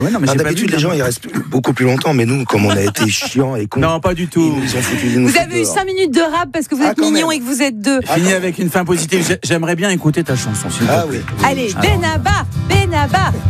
Ouais, non, mais d'habitude, les gens ils restent beaucoup plus longtemps, mais nous, comme on a été chiants et cons. Non, pas du tout. Vous avez eu 5 minutes de rap parce que vous êtes mignons et que vous êtes deux. Fini avec une fin positive. J'aimerais bien écouter ta chanson. Ah oui. Allez, Benabar, Benabar.